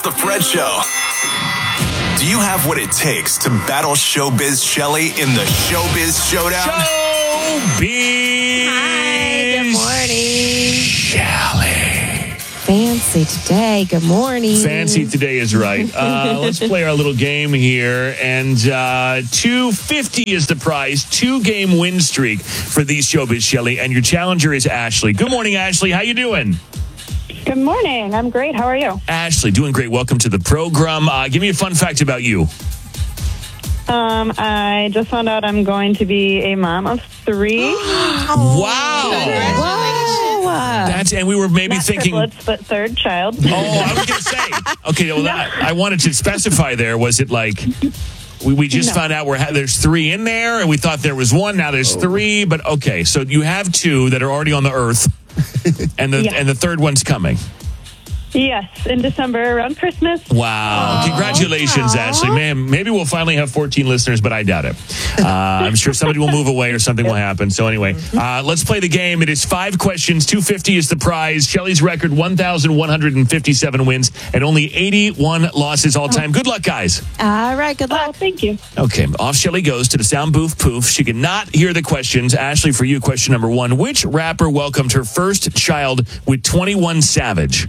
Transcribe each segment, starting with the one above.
The Fred Show. Do you have what it takes to battle Showbiz Shelley in the Showbiz Showdown? Showbiz. Hi, good morning. Shelley. Fancy today. Good morning. Fancy today is right. Let's play our little game here. And $250 is the prize. 2-game win streak for these Showbiz Shelley. And your challenger is Ashley. Good morning, Ashley. How you doing? Good morning. I'm great. How are you? Ashley, doing great. Welcome to the program. Give me a fun fact about you. I just found out I'm going to be a mom of 3. Wow. And we were maybe Not thinking... triplets, but third child. Oh, I was going to say. Okay, well, I wanted to specify there. Was it like... We just found out there's 3 in there, and we thought there was 1. Now there's 3, but okay. So you have 2 that are already on the earth, and the third one's coming. Yes, in December around Christmas. Wow. Congratulations, Ashley. Man, maybe we'll finally have 14 listeners, but I doubt it. I'm sure somebody will move away or something will happen. So anyway, let's play the game. It is 5 questions. $250 is the prize. Shelley's record, 1,157 wins and only 81 losses all time. Good luck, guys. All right, good luck. Oh, thank you. Okay, off Shelley goes to the sound booth poof. She cannot hear the questions. Ashley, for you, question number 1. Which rapper welcomed her first child with 21 Savage?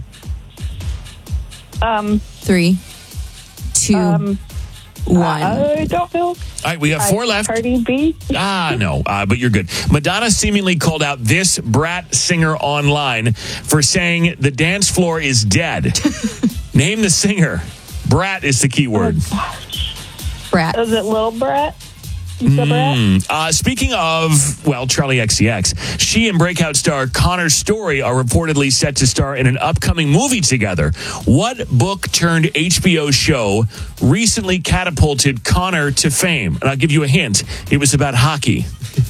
3, 2, 1. I don't know. All right, we have 4 left. Cardi B. No, but you're good. Madonna seemingly called out this brat singer online for saying the dance floor is dead. Name the singer. Brat is the key word. Brat. Is it Lil Brat? The Brat? Speaking of, Charli XCX, she and breakout star Connor Story are reportedly set to star in an upcoming movie together. What book turned HBO show recently catapulted Connor to fame? And I'll give you a hint. It was about hockey.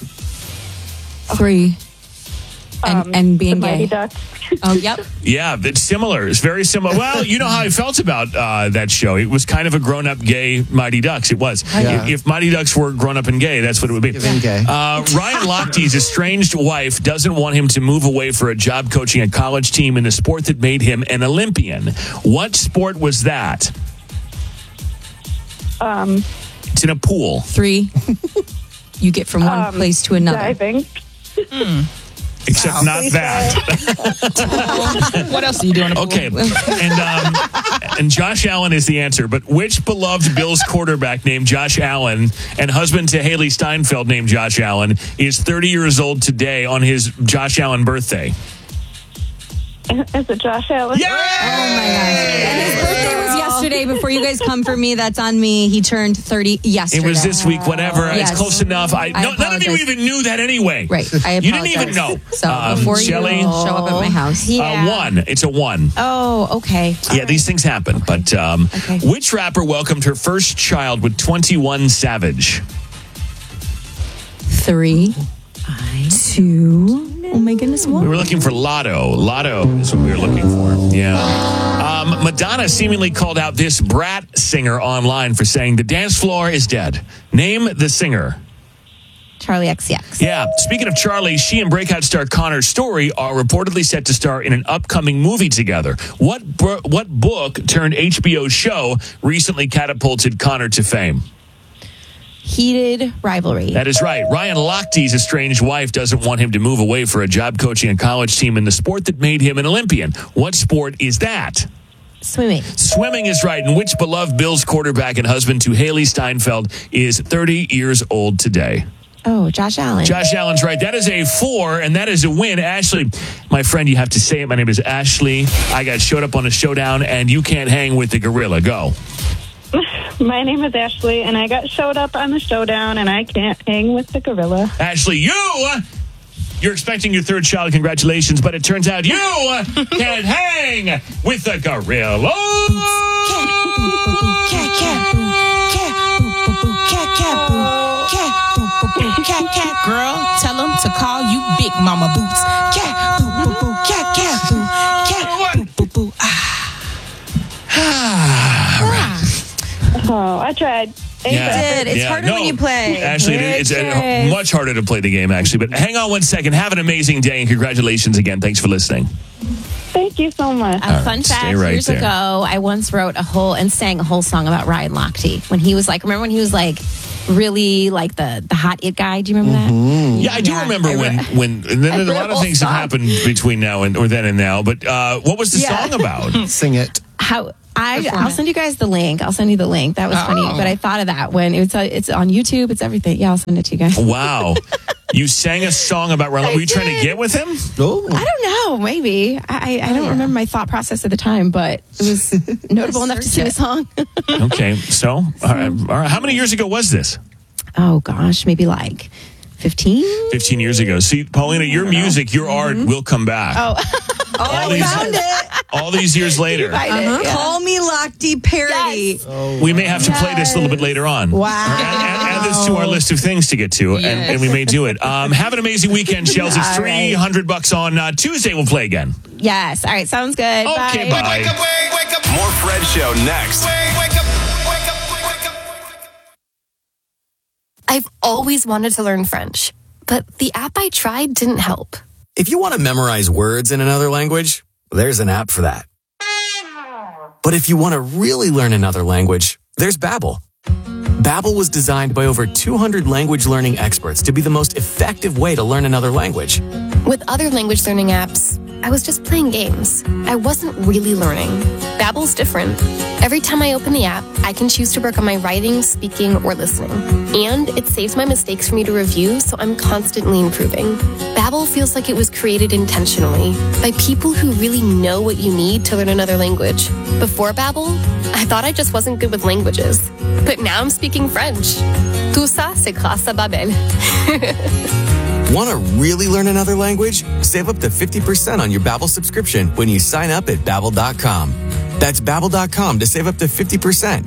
3. And being the gay. Mighty Ducks. Oh, yep. Yeah, it's similar. It's very similar. Well, you know how I felt about that show. It was kind of a grown-up gay Mighty Ducks. It was. Yeah. If Mighty Ducks were grown-up and gay, that's what it would be. Giving gay. Ryan Lochte's estranged wife doesn't want him to move away for a job coaching a college team in the sport that made him an Olympian. What sport was that? It's in a pool. 3. You get from one place to another. Diving. Except not that. What else are you doing? Okay, and Josh Allen is the answer. But which beloved Bills quarterback named Josh Allen and husband to Haley Steinfeld named Josh Allen is 30 years old today on his Josh Allen birthday? Is it Josh Allen? Yeah! Oh my gosh. And his birthday was yesterday. Before you guys come for me, that's on me. He turned 30 yesterday. It was this week, whatever. Yes. It's close enough. None of you even knew that anyway. Right. I apologize. You didn't even know. So before Shelley, you show up at my house. 1. It's a 1. Oh, okay. Yeah, these things happen. Okay. But which rapper welcomed her first child with 21 Savage? 3, 2. Oh my goodness, what? We were looking for Lotto. Lotto is what we were looking for. Yeah. Madonna seemingly called out this brat singer online for saying the dance floor is dead. Name the singer. Charli XCX. Yeah. Speaking of Charli, she and breakout star Connor Story are reportedly set to star in an upcoming movie together. What book turned HBO show recently catapulted Connor to fame? Heated Rivalry. That is right. Ryan Lochte's estranged wife doesn't want him to move away for a job coaching a college team in the sport that made him an Olympian. What sport is that? Swimming. Swimming is right. And which beloved Bills quarterback and husband to Haley Steinfeld is 30 years old today? Oh, Josh Allen. Josh Allen's right. That is a 4, and that is a win. Ashley, my friend, you have to say it. My name is Ashley. I got showed up on a showdown, and you can't hang with the gorilla. Go. My name is Ashley, and I got showed up on the showdown, and I can't hang with the gorilla. Ashley, you're expecting your 3rd child. Congratulations. But it turns out you can't hang with the gorilla. Girl, tell them to call you Big Mama Boots. Cat, boo, boo, boo, cat, boo. Cat, boo, boo, boo, Oh, I tried. Yeah. It's harder when you play. Actually, it's much harder to play the game, actually. But hang on one second. Have an amazing day, and congratulations again. Thanks for listening. Thank you so much. right, Fun stay fact, right years there. ago, I once wrote and sang a whole song about Ryan Lochte when he was like, remember when he was like really like the hot it guy? Do you remember that? Yeah, I do remember when and then a lot of things have happened between now and now. But what was the song about? Sing it. I'll send you guys the link. I'll send you the link. That was funny. But I thought of that when it's on YouTube. It's everything. Yeah, I'll send it to you guys. Wow. You sang a song about Ryan. Were you trying to get with him? Oh. I don't know. Maybe. I don't remember my thought process at the time, but it was notable enough to sing a song. Okay. So, all right. How many years ago was this? Oh, gosh. Maybe like 15? 15 years ago. See, Paulina, your music, your art will come back. All these years later. Call Me Lochte parody. Yes. We may have to play this a little bit later on. Wow. Add this to our list of things to get to, and we may do it. Have an amazing weekend, Shells. It's $300 on Tuesday. We'll play again. Yes. All right. Sounds good. Okay, bye. Wake up. More Fred Show next. Wake up. I've always wanted to learn French, but the app I tried didn't help. If you want to memorize words in another language, there's an app for that. But if you want to really learn another language, there's Babbel. Babbel was designed by over 200 language learning experts to be the most effective way to learn another language. With other language learning apps, I was just playing games. I wasn't really learning. Babbel's different. Every time I open the app, I can choose to work on my writing, speaking, or listening. And it saves my mistakes for me to review, so I'm constantly improving. Babbel feels like it was created intentionally by people who really know what you need to learn another language. Before Babbel, I thought I just wasn't good with languages. But now I'm speaking French. Tout ça, c'est grâce à Babbel. Want to really learn another language? Save up to 50% on your Babbel subscription when you sign up at Babbel.com. That's Babbel.com to save up to 50%.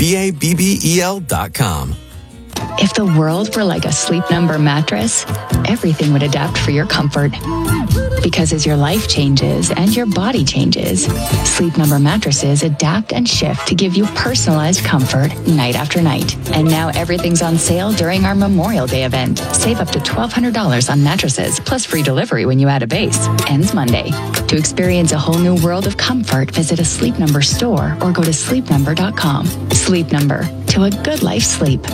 Babbel.com. If the world were like a Sleep Number mattress, everything would adapt for your comfort. Because as your life changes and your body changes, Sleep Number mattresses adapt and shift to give you personalized comfort night after night. And now everything's on sale during our Memorial Day event. Save up to $1,200 on mattresses, plus free delivery when you add a base. Ends Monday. To experience a whole new world of comfort, visit a Sleep Number store or go to sleepnumber.com. Sleep Number. To a good life sleep.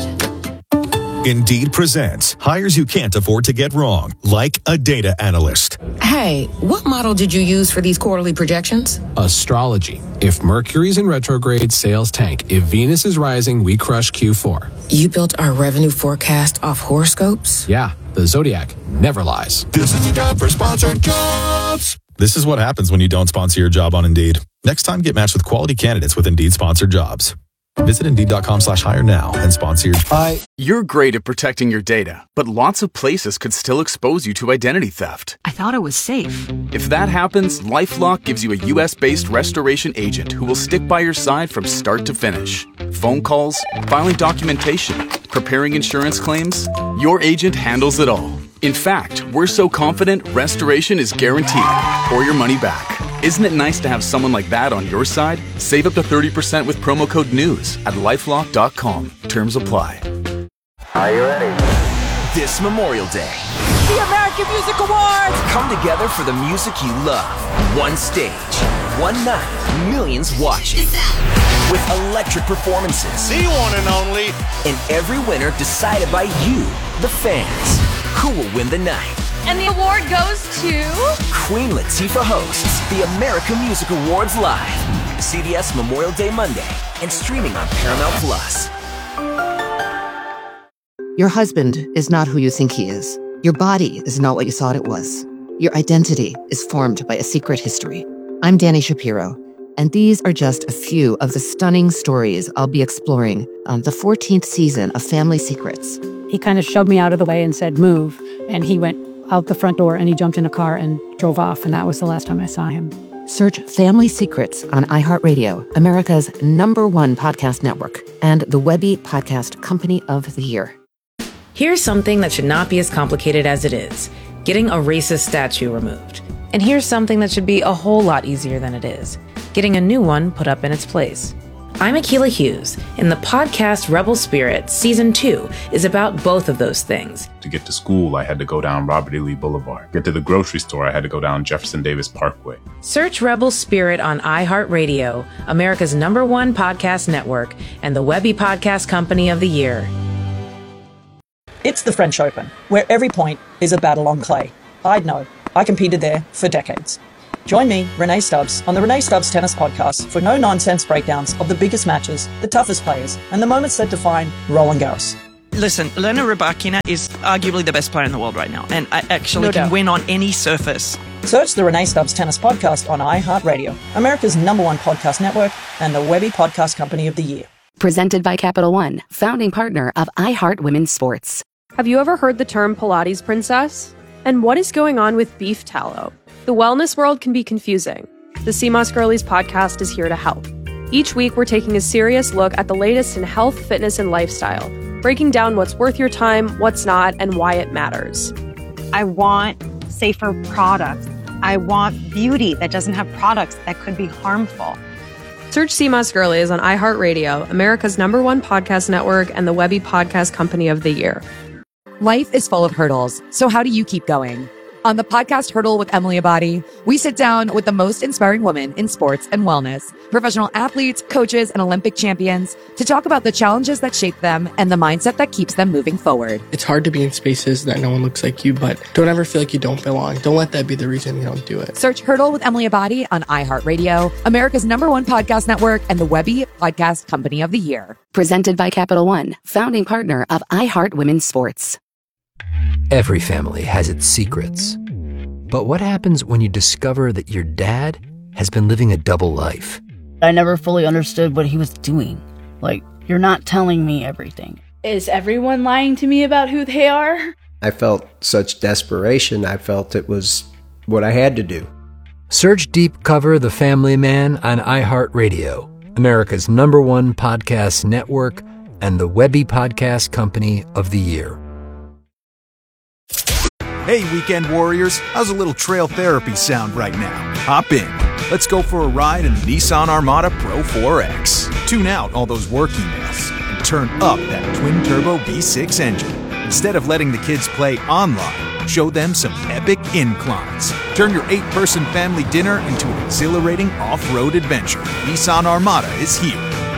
Indeed presents hires you can't afford to get wrong, like a data analyst. Hey, what model did you use for these quarterly projections? Astrology. If Mercury's in retrograde, sales tank. If Venus is rising, we crush Q4. You built our revenue forecast off horoscopes? Yeah, the Zodiac never lies. This is the time for sponsored jobs. This is what happens when you don't sponsor your job on Indeed. Next time, get matched with quality candidates with Indeed sponsored jobs. Visit Indeed.com/hire now and sponsor your... You're great at protecting your data, but lots of places could still expose you to identity theft. I thought it was safe. If that happens, LifeLock gives you a U.S.-based restoration agent who will stick by your side from start to finish. Phone calls, filing documentation, preparing insurance claims, your agent handles it all. In fact, we're so confident restoration is guaranteed or your money back. Isn't it nice to have someone like that on your side? Save up to 30% with promo code NEWS at LifeLock.com. Terms apply. Are you ready? This Memorial Day, the American Music Awards come together for the music you love. One stage, one night, millions watching. With electric performances. The one and only. And every winner decided by you, the fans. Who will win the night? And the award goes to... Queen Latifah hosts the American Music Awards live. CBS Memorial Day Monday and streaming on Paramount Plus. Your husband is not who you think he is. Your body is not what you thought it was. Your identity is formed by a secret history. I'm Dani Shapiro, and these are just a few of the stunning stories I'll be exploring on the 14th season of Family Secrets. He kind of shoved me out of the way and said, move. And he went out the front door and he jumped in a car and drove off. And that was the last time I saw him. Search Family Secrets on iHeartRadio, America's #1 podcast network, and the Webby Podcast Company of the Year. Here's something that should not be as complicated as it is: getting a racist statue removed. And here's something that should be a whole lot easier than it is: getting a new one put up in its place. I'm Akilah Hughes, and the podcast Rebel Spirit Season 2 is about both of those things. To get to school, I had to go down Robert E. Lee Boulevard. Get to the grocery store, I had to go down Jefferson Davis Parkway. Search Rebel Spirit on iHeartRadio, America's #1 podcast network, and the Webby Podcast Company of the Year. It's the French Open, where every point is a battle on clay. I'd know. I competed there for decades. Join me, Renee Stubbs, on the Renee Stubbs Tennis Podcast for no-nonsense breakdowns of the biggest matches, the toughest players, and the moments that define Roland Garros. Listen, Elena Rybakina is arguably the best player in the world right now, and I actually can win on any surface. Search the Renee Stubbs Tennis Podcast on iHeartRadio, America's #1 podcast network, and the Webby Podcast Company of the Year. Presented by Capital One, founding partner of iHeart Women's Sports. Have you ever heard the term Pilates princess? And what is going on with beef tallow? The wellness world can be confusing. The CMOS Girlies podcast is here to help. Each week, we're taking a serious look at the latest in health, fitness, and lifestyle, breaking down what's worth your time, what's not, and why it matters. I want safer products. I want beauty that doesn't have products that could be harmful. Search CMOS Girlies on iHeartRadio, America's #1 podcast network, and the Webby Podcast Company of the Year. Life is full of hurdles, so how do you keep going? On the podcast Hurdle with Emily Abadi, we sit down with the most inspiring women in sports and wellness, professional athletes, coaches, and Olympic champions to talk about the challenges that shape them and the mindset that keeps them moving forward. It's hard to be in spaces that no one looks like you, but don't ever feel like you don't belong. Don't let that be the reason you don't do it. Search Hurdle with Emily Abadi on iHeartRadio, America's #1 podcast network, and the Webby Podcast Company of the Year. Presented by Capital One, founding partner of iHeart Women's Sports. Every family has its secrets. But what happens when you discover that your dad has been living a double life? I never fully understood what he was doing. Like, you're not telling me everything. Is everyone lying to me about who they are? I felt such desperation. I felt it was what I had to do. Search Deep Cover The Family Man on iHeartRadio, America's #1 podcast network, and the Webby Podcast Company of the Year. Hey, weekend warriors, how's a little trail therapy sound right now? Hop in. Let's go for a ride in the Nissan Armada Pro 4X. Tune out all those work emails and turn up that twin-turbo V6 engine. Instead of letting the kids play online, show them some epic inclines. Turn your 8-person family dinner into an exhilarating off-road adventure. Nissan Armada is here.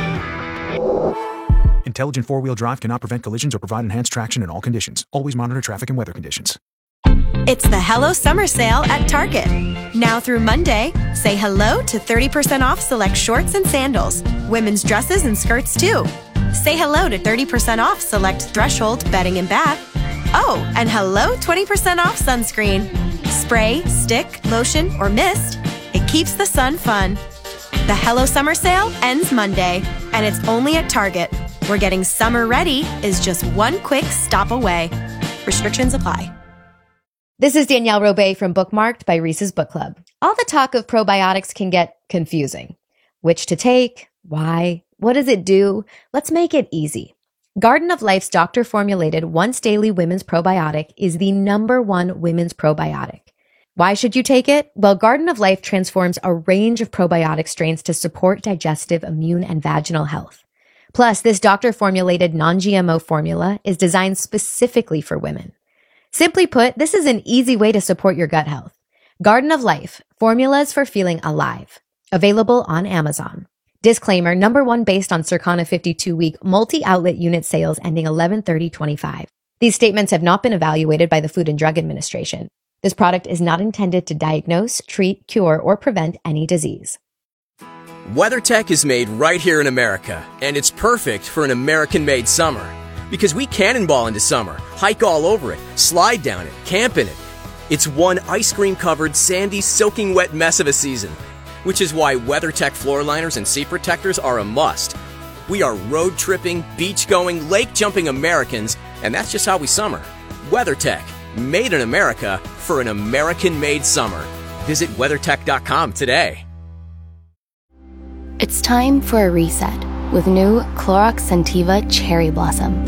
Intelligent four-wheel drive cannot prevent collisions or provide enhanced traction in all conditions. Always monitor traffic and weather conditions. It's the Hello Summer Sale at Target. Now through Monday, say hello to 30% off select shorts and sandals, women's dresses and skirts too. Say hello to 30% off select Threshold bedding and bath. Oh, and hello 20% off sunscreen. Spray, stick, lotion, or mist. It keeps the sun fun. The Hello Summer Sale ends Monday, and it's only at Target, where getting summer ready is just one quick stop away. Restrictions apply. This is Danielle Robay from Bookmarked by Reese's Book Club. All the talk of probiotics can get confusing. Which to take? Why? What does it do? Let's make it easy. Garden of Life's doctor-formulated once-daily women's probiotic is the #1 women's probiotic. Why should you take it? Well, Garden of Life transforms a range of probiotic strains to support digestive, immune, and vaginal health. Plus, this doctor-formulated non-GMO formula is designed specifically for women. Simply put, this is an easy way to support your gut health. Garden of Life, formulas for feeling alive. Available on Amazon. Disclaimer, #1 based on Circana 52-week multi-outlet unit sales ending 11/30/25. These statements have not been evaluated by the Food and Drug Administration. This product is not intended to diagnose, treat, cure, or prevent any disease. WeatherTech is made right here in America, and it's perfect for an American-made summer. Because we cannonball into summer, hike all over it, slide down it, camp in it. It's one ice cream-covered, sandy, soaking wet mess of a season. Which is why WeatherTech floor liners and seat protectors are a must. We are road-tripping, beach-going, lake-jumping Americans, and that's just how we summer. WeatherTech, made in America for an American-made summer. Visit WeatherTech.com today. It's time for a reset with new Clorox Scentiva Cherry Blossom.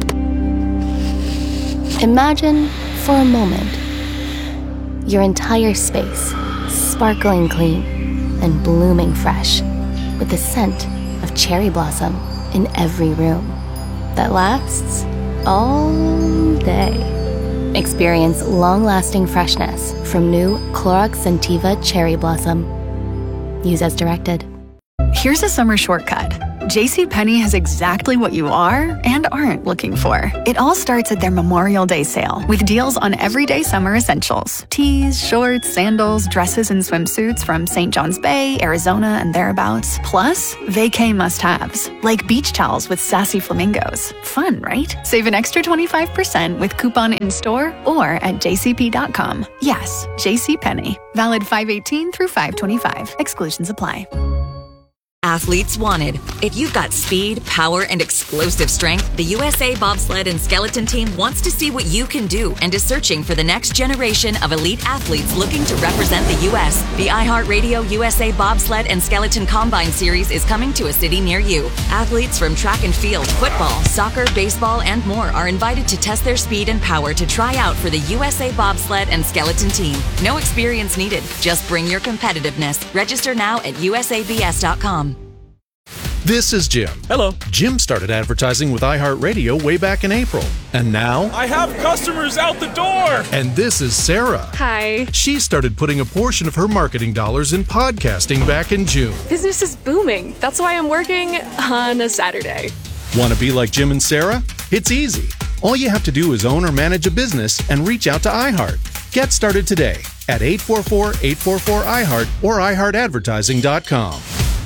Imagine, for a moment, your entire space sparkling clean and blooming fresh with the scent of of cherry blossom in every room that lasts all day. Experience long-lasting freshness from new Clorox Scentiva Cherry Blossom. Use as directed. Here's a summer shortcut. JCPenney has exactly what you are and aren't looking for. It all starts at their Memorial Day sale with deals on everyday summer essentials. Tees, shorts, sandals, dresses, and swimsuits from St. John's Bay, Arizona, and thereabouts. Plus, vacay must-haves, like beach towels with sassy flamingos. Fun, right? Save an extra 25% with coupon in-store or at jcp.com. Yes, JCPenney. Valid 5/18 through 5/25. Exclusions apply. Athletes wanted. If you've got speed, power, and explosive strength, the USA Bobsled and Skeleton Team wants to see what you can do and is searching for the next generation of elite athletes looking to represent the U.S. The iHeartRadio USA Bobsled and Skeleton Combine Series is coming to a city near you. Athletes from track and field, football, soccer, baseball, and more are invited to test their speed and power to try out for the USA Bobsled and Skeleton Team. No experience needed. Just bring your competitiveness. Register now at usabs.com. This is Jim. Hello. Jim started advertising with iHeartRadio way back in April. And now... I have customers out the door! And this is Sarah. Hi. She started putting a portion of her marketing dollars in podcasting back in June. Business is booming. That's why I'm working on a Saturday. Want to be like Jim and Sarah? It's easy. All you have to do is own or manage a business and reach out to iHeart. Get started today at 844-844-iHeart or iHeartAdvertising.com.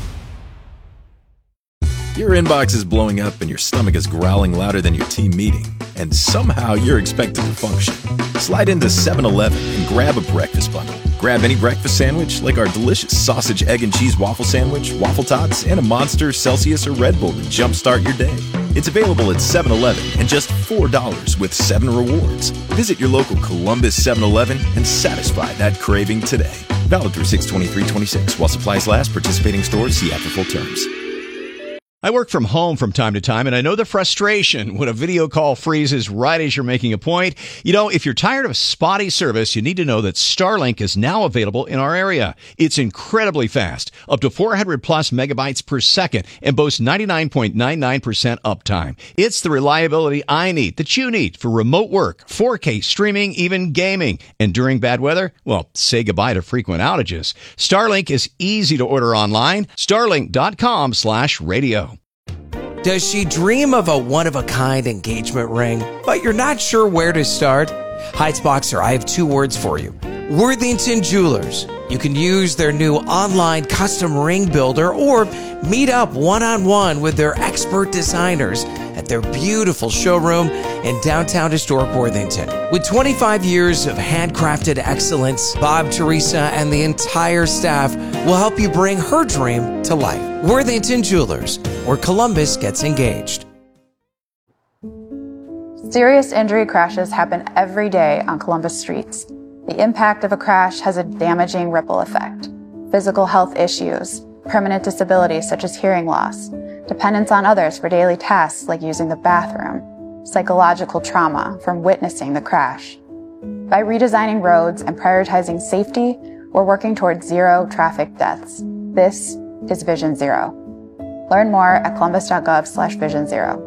Your inbox is blowing up and your stomach is growling louder than your team meeting, and somehow you're expected to function. Slide into 7-Eleven and grab a breakfast bundle. Grab any breakfast sandwich like our delicious sausage, egg, and cheese waffle sandwich, waffle tots, and a Monster, Celsius, or Red Bull to jumpstart your day. It's available at 7-Eleven and just $4 with 7 rewards. Visit your local Columbus 7-Eleven and satisfy that craving today. Valid through 6/23/26 while supplies last. Participating stores see after full terms. I work from home from time to time, and I know the frustration when a video call freezes right as you're making a point. You know, if you're tired of spotty service, you need to know that Starlink is now available in our area. It's incredibly fast, up to 400 plus megabytes per second, and boasts 99.99% uptime. It's the reliability I need, that you need, for remote work, 4K streaming, even gaming. And during bad weather, well, say goodbye to frequent outages. Starlink is easy to order online. Starlink.com/radio. Does she dream of a one-of-a-kind engagement ring, but you're not sure where to start? Heights Boxer, I have 2 words for you. Worthington Jewelers. You can use their new online custom ring builder or meet up one-on-one with their expert designers at their beautiful showroom in downtown historic Worthington. With 25 years of handcrafted excellence, Bob, Teresa, and the entire staff will help you bring her dream to life. Worthington Jewelers, where Columbus gets engaged. Serious injury crashes happen every day on Columbus streets. The impact of a crash has a damaging ripple effect. Physical health issues, permanent disabilities such as hearing loss, dependence on others for daily tasks like using the bathroom, psychological trauma from witnessing the crash. By redesigning roads and prioritizing safety, we're working towards 0 traffic deaths. This is Vision Zero. Learn more at columbus.gov/vision0.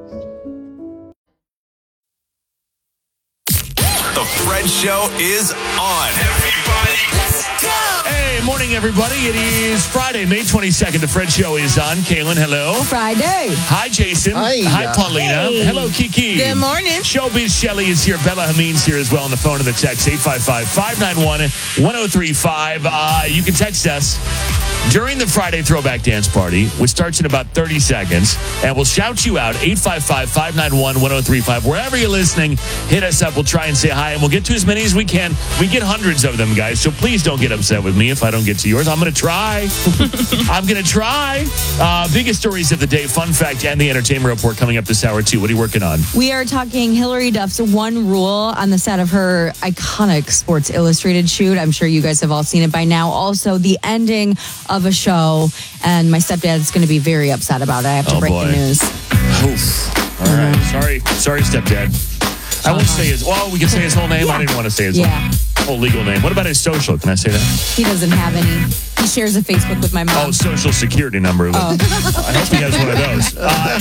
The Fred Show is on. Everybody, let's go! Hey, morning, everybody. It is Friday, May 22nd. The Fred Show is on. Kaylin, hello. Friday. Hi, Jason. Hi, Paulina. Hey. Hello, Kiki. Good morning. Showbiz Shelley is here. Bella Hameen's here as well on the phone and the text, 855-591-1035. You can text us during the Friday Throwback Dance Party, which starts in about 30 seconds, and we'll shout you out, 855-591-1035. Wherever you're listening, hit us up. We'll try and say hi, and we'll get to as many as we can. We get hundreds of them, guys, so please don't get upset with me if I don't get to yours. I'm going to try. I'm going to try. Biggest stories of the day, fun fact, and the entertainment report coming up this hour, too. What are you working on? We are talking Hillary Duff's one rule on the set of her iconic Sports Illustrated shoot. I'm sure you guys have all seen it by now. Also, the ending of a show, and my stepdad's going to be very upset about it. I have to break the news. Oof. All right. Sorry, stepdad. I won't say his... Well, we can say his whole name. Yeah. I didn't want to say his whole legal name. What about his social? Can I say that? He doesn't have any. He shares a Facebook with my mom. Oh, social security number. I hope he has one of those.